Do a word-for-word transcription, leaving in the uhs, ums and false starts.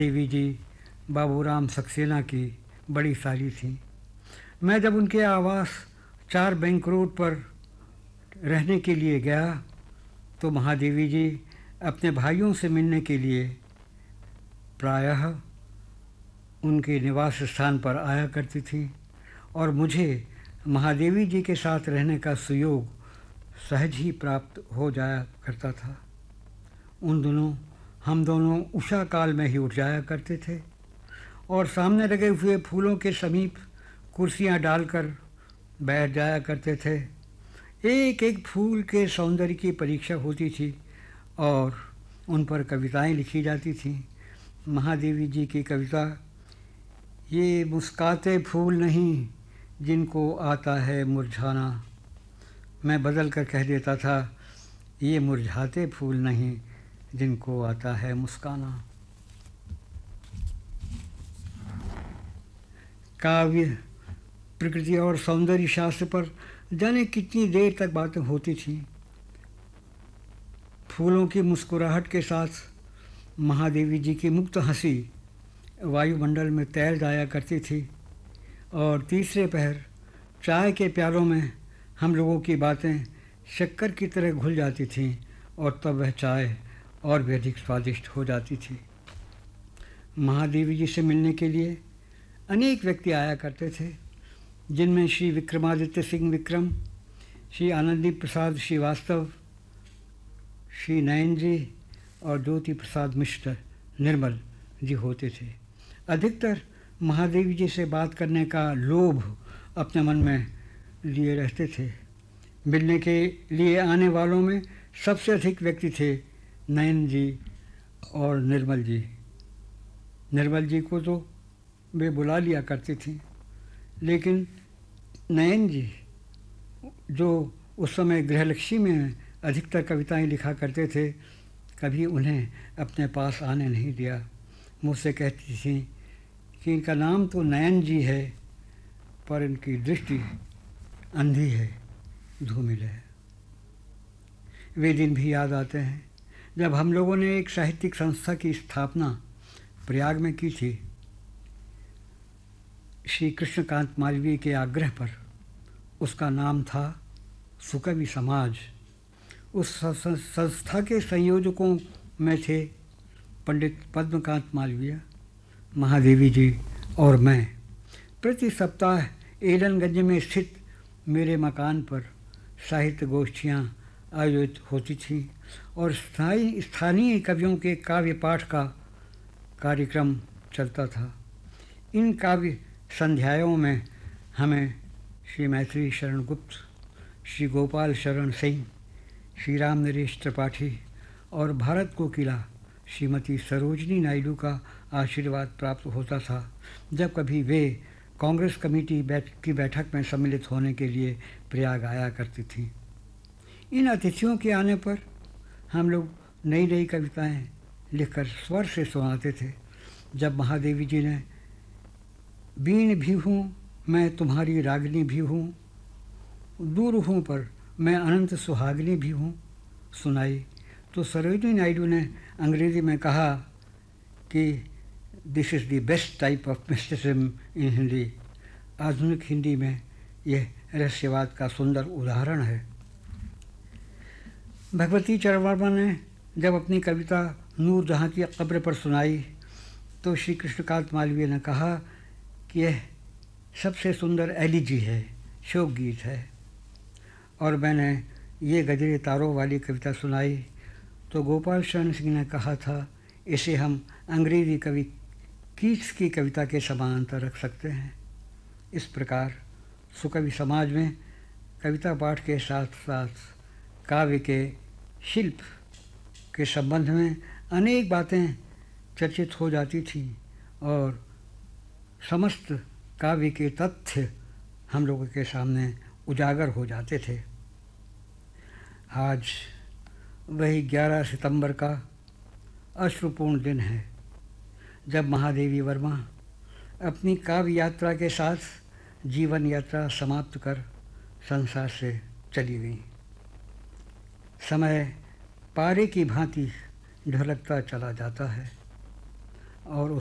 देवी जी बाबूराम सक्सेना की बड़ी साली थीं। मैं जब उनके आवास चार बैंक रोड पर रहने के लिए गया तो महादेवी जी अपने भाइयों से मिलने के लिए प्रायः उनके निवास स्थान पर आया करती थी और मुझे महादेवी जी के साथ रहने का सुयोग सहज ही प्राप्त हो जाया करता था। उन दिनों हम दोनों उषा काल में ही उठ जाया करते थे और सामने लगे हुए फूलों के समीप कुर्सियां डालकर बैठ जाया करते थे। एक एक फूल के सौंदर्य की परीक्षा होती थी और उन पर कविताएं लिखी जाती थीं। महादेवी जी की कविता, ये मुस्काते फूल नहीं जिनको आता है मुरझाना, मैं बदल कर कह देता था, ये मुरझाते फूल नहीं जिनको आता है मुस्काना। काव्य, प्रकृति और सौंदर्य शास्त्र पर जाने कितनी देर तक बातें होती थीं। फूलों की मुस्कुराहट के साथ महादेवी जी की मुक्त हंसी वायुमंडल में तैर जाया करती थी और तीसरे पहर चाय के प्यालों में हम लोगों की बातें शक्कर की तरह घुल जाती थीं और तब वह चाय और भी अधिक स्वादिष्ट हो जाती थी। महादेवी जी से मिलने के लिए अनेक व्यक्ति आया करते थे, जिनमें श्री विक्रमादित्य सिंह विक्रम, श्री आनंदी प्रसाद श्रीवास्तव, श्री नयन जी और ज्योति प्रसाद मिश्र निर्मल जी होते थे। अधिकतर महादेवी जी से बात करने का लोभ अपने मन में लिए रहते थे। मिलने के लिए आने वालों में सबसे अधिक व्यक्ति थे नयन जी और निर्मल जी। निर्मल जी को तो वे बुला लिया करती थी, लेकिन नयन जी जो उस समय गृहलक्ष्मी में अधिकतर कविताएं लिखा करते थे, कभी उन्हें अपने पास आने नहीं दिया। मुझसे कहती थी कि इनका नाम तो नयन जी है पर इनकी दृष्टि अंधी है, धूमिल है। वे दिन भी याद आते हैं जब हम लोगों ने एक साहित्यिक संस्था की स्थापना प्रयाग में की थी। श्री कृष्णकांत मालवीय के आग्रह पर उसका नाम था सुकवि समाज। उस संस्था के संयोजकों में थे पंडित पद्मकांत मालवीय, महादेवी जी और मैं। प्रति सप्ताह एलनगंज में स्थित मेरे मकान पर साहित्य गोष्ठियाँ आयोजित होती थीं और स्थायी स्थानीय कवियों के काव्य पाठ का कार्यक्रम चलता था। इन काव्य संध्याओं में हमें श्री मैत्री शरण गुप्त, श्री गोपाल शरण सिंह, श्री राम नरेश त्रिपाठी और भारत कोकिला श्रीमती सरोजनी नायडू का आशीर्वाद प्राप्त होता था जब कभी वे कांग्रेस कमेटी बैठ की बैठक में सम्मिलित होने के लिए प्रयाग आया करती थीं। इन अतिथियों के आने पर हम लोग नई नई कविताएं लिखकर स्वर से सुनाते थे। जब महादेवी जी ने बीन भी हूँ मैं तुम्हारी रागिनी भी हूँ, दूर हूँ पर मैं अनंत सुहागिनी भी हूँ सुनाई, तो सरोजिनी नायडू ने अंग्रेज़ी में कहा कि this is the best type of mysticism इन हिंदी। आधुनिक हिंदी में यह रहस्यवाद का सुंदर उदाहरण है। भगवती चरण वर्मा ने जब अपनी कविता नूर जहाँ की कब्र पर सुनाई तो श्री कृष्णकांत मालवीय ने कहा कि यह सबसे सुंदर एलिजी है, शोक गीत है। और मैंने ये गजरे तारों वाली कविता सुनाई तो गोपाल शरण सिंह ने कहा था, इसे हम अंग्रेज़ी कवि कीट्स की कविता के समानांतर रख सकते हैं। इस प्रकार सुकवि समाज में कविता पाठ के साथ साथ काव्य के शिल्प के संबंध में अनेक बातें चर्चित हो जाती थीं और समस्त काव्य के तथ्य हम लोगों के सामने उजागर हो जाते थे। आज वही ग्यारह सितंबर का अश्रुपूर्ण दिन है जब महादेवी वर्मा अपनी काव्य यात्रा के साथ जीवन यात्रा समाप्त कर संसार से चली गई। समय पारे की भांति ढलकता चला जाता है। और